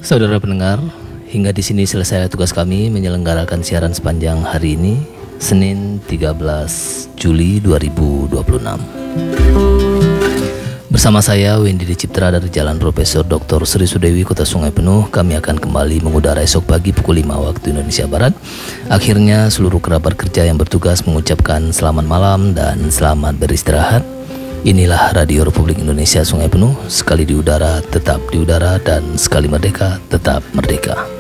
Saudara pendengar, hingga di sini selesai tugas kami menyelenggarakan siaran sepanjang hari ini, Senin 13 Juli 2026. Bersama saya Wendy Ciptra dari Jalan Profesor Dr. Sri Sudewi, Kota Sungai Penuh, kami akan kembali mengudara esok pagi pukul 5 waktu Indonesia Barat. Akhirnya seluruh kerabat kerja yang bertugas mengucapkan selamat malam dan selamat beristirahat. Inilah Radio Republik Indonesia Sungai Penuh, sekali di udara tetap di udara dan sekali merdeka tetap merdeka.